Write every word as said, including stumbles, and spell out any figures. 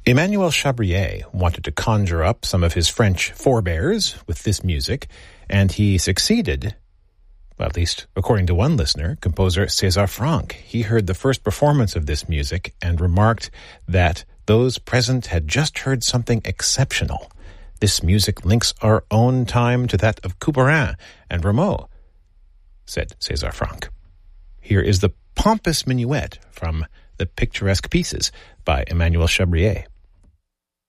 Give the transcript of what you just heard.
Emmanuel Chabrier wanted to conjure up some of his French forebears with this music, and he succeeded. Well, at least according to one listener, composer César Franck. He heard the first performance of this music and remarked that those present had just heard something exceptional. This music links our own time to that of Couperin and Rameau, said César Franck. Here is the pompous minuet from The Picturesque Pieces by Emmanuel Chabrier.